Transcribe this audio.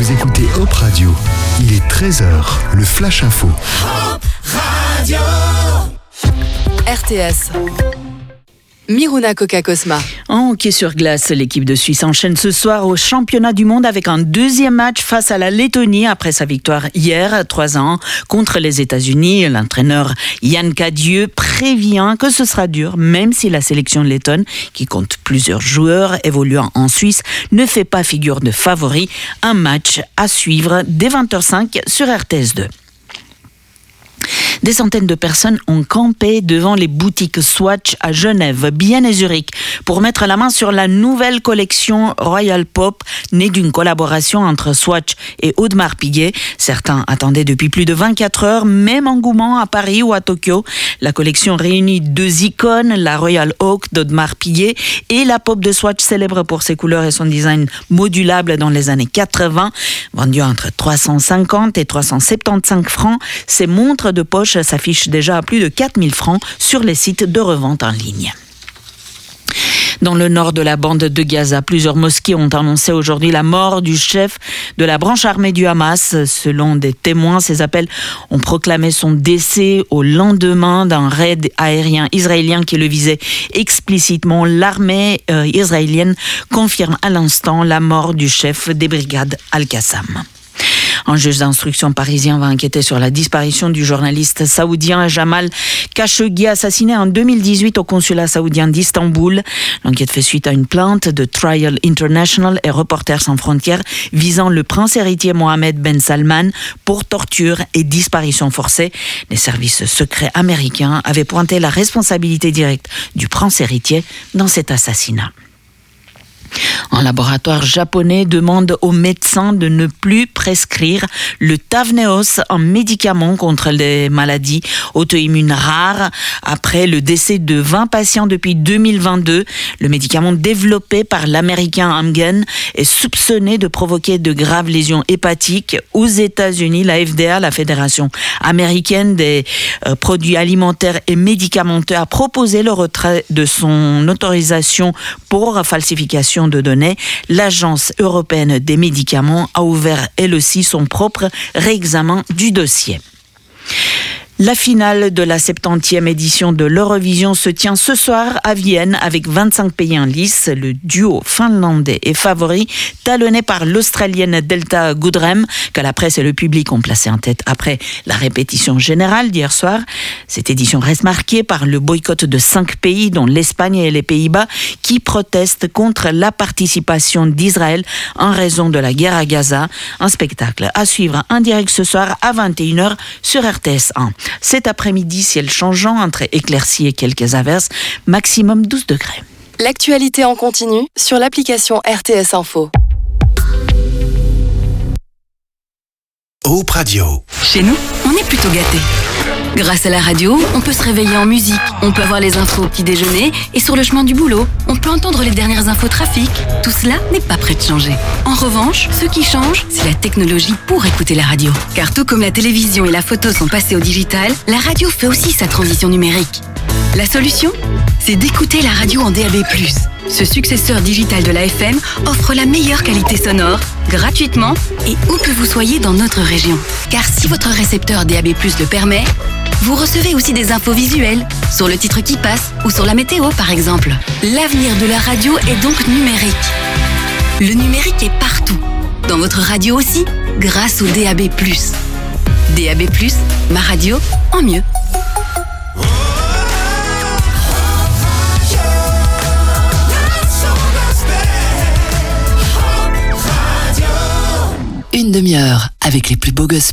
Vous écoutez Hop Radio. Il est 13h, le Flash Info. Hop Radio. RTS. Miruna Coca-Cosma. En hockey sur glace, l'équipe de Suisse enchaîne ce soir au championnat du monde avec un deuxième match face à la Lettonie après sa victoire hier, 3-1, contre les États-Unis. L'entraîneur Yann Cadieux prévient que ce sera dur, même si la sélection lettonne, qui compte plusieurs joueurs évoluant en Suisse, ne fait pas figure de favori. Un match à suivre dès 20h05 sur RTS2. Des centaines de personnes ont campé devant les boutiques Swatch à Genève, Bienne et Zurich pour mettre la main sur la nouvelle collection Royal Pop, née d'une collaboration entre Swatch et Audemars Piguet. Certains attendaient depuis plus de 24 heures, même engouement à Paris ou à Tokyo. La collection réunit deux icônes, la Royal Oak d'Audemars Piguet et la Pop de Swatch, célèbre pour ses couleurs et son design modulable dans les années 80. Vendues entre 350 et 375 francs, ces montres de poche s'affiche déjà à plus de 4000 francs sur les sites de revente en ligne. Dans le nord de la bande de Gaza, plusieurs mosquées ont annoncé aujourd'hui la mort du chef de la branche armée du Hamas. Selon des témoins, ces appels ont proclamé son décès au lendemain d'un raid aérien israélien qui le visait explicitement. L'armée israélienne confirme à l'instant la mort du chef des brigades Al-Qassam. Un juge d'instruction parisien va enquêter sur la disparition du journaliste saoudien Jamal Khashoggi, assassiné en 2018 au consulat saoudien d'Istanbul. L'enquête fait suite à une plainte de Trial International et Reporters sans frontières visant le prince héritier Mohammed Ben Salman pour torture et disparition forcée. Les services secrets américains avaient pointé la responsabilité directe du prince héritier dans cet assassinat. Un laboratoire japonais demande aux médecins de ne plus prescrire le Tavneos, un médicament contre les maladies auto-immunes rares, après le décès de 20 patients depuis 2022. Le médicament développé par l'américain Amgen est soupçonné de provoquer de graves lésions hépatiques. Aux États-Unis, la FDA, la Fédération américaine des produits alimentaires et médicamenteux, a proposé le retrait de son autorisation pour falsification de données. L'Agence européenne des médicaments a ouvert elle aussi son propre réexamen du dossier. La finale de la 70e édition de l'Eurovision se tient ce soir à Vienne avec 25 pays en lice. Le duo finlandais est favori, talonné par l'Australienne Delta Goodrem, que la presse et le public ont placé en tête après la répétition générale d'hier soir. Cette édition reste marquée par le boycott de 5 pays, dont l'Espagne et les Pays-Bas, qui protestent contre la participation d'Israël en raison de la guerre à Gaza. Un spectacle à suivre en direct ce soir à 21h sur RTS1. Cet après-midi, ciel changeant entre éclaircies et quelques averses, maximum 12 degrés. L'actualité en continu sur l'application RTS Info. Hop Radio. Chez nous, on est plutôt gâtés. Grâce à la radio, on peut se réveiller en musique, on peut avoir les infos au petit déjeuner et sur le chemin du boulot, on peut entendre les dernières infos trafic. Tout cela n'est pas prêt de changer. En revanche, ce qui change, c'est la technologie pour écouter la radio. Car tout comme la télévision et la photo sont passés au digital, la radio fait aussi sa transition numérique. La solution, c'est d'écouter la radio en DAB+. Ce successeur digital de la FM offre la meilleure qualité sonore, gratuitement et où que vous soyez dans notre région. Car si votre récepteur DAB+ le permet, vous recevez aussi des infos visuelles, sur le titre qui passe ou sur la météo par exemple. L'avenir de la radio est donc numérique. Le numérique est partout, dans votre radio aussi, grâce au DAB+. DAB+, ma radio en mieux. Une demi-heure avec les plus beaux gospels.